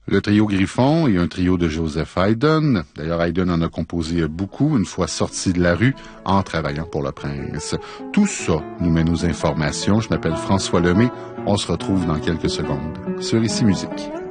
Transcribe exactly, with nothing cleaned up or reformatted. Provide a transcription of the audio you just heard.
Le trio Griffon et un trio de Joseph Haydn. D'ailleurs, Haydn en a composé beaucoup, une fois sorti de la rue, en travaillant pour le prince. Tout ça nous mène aux informations. Je m'appelle François Lemay. On se retrouve dans quelques secondes sur Ici Musique.